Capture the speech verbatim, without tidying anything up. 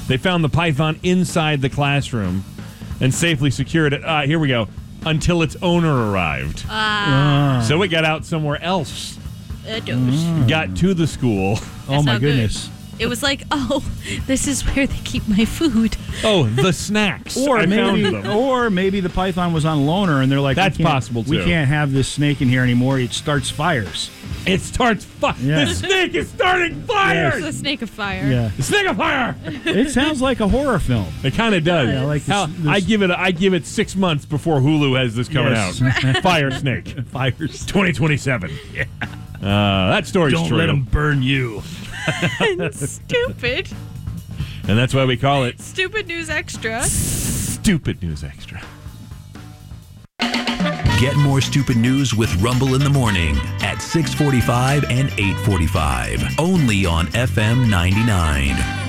They found the python inside the classroom and safely secured it. Uh, here we go. Until its owner arrived. Ah. So it got out somewhere else. It does. Got to the school. Oh, my not good. goodness. It was like, oh, this is where they keep my food. Oh, the snacks. Or I maybe, found them. or maybe the python was on loner, and they're like, That's we can't- possible, We too. can't have this snake in here anymore. It starts fires. It starts fire. Yeah. The snake is starting fires. The snake of fire. Yeah, The snake of fire. it sounds like a horror film. It kind of does. Yeah, like this- How, this- I give it. I give it six months before Hulu has this coming Yes. out. Fire Snake. Fires. twenty twenty-seven. Yeah. Uh, that story's Don't true. let them burn you. Stupid. And that's why we call it Stupid News Extra. Stupid News Extra. Get more stupid news with Rumble in the Morning at six forty-five and eight forty-five. Only on F M ninety-nine.